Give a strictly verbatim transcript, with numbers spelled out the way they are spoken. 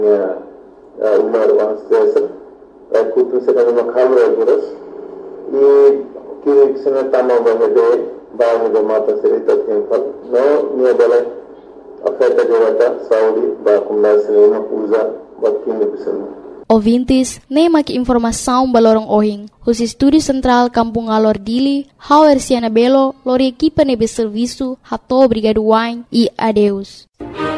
Ya, ular wang sesa, kutu sekarang makhluk agurus. Ini kini kesana tamu bahade, bahade mata cerita tempel. No, ni adalah afeta jawata Saudi, bakumna senema puja, bakini kesana. Ouvintes, nem aqui informação balorong ohing. Os estúdios central Kampung Alor Dili, Hauer Siana Belo, lori equipa nebe serviço, hato obrigado wine e adeus.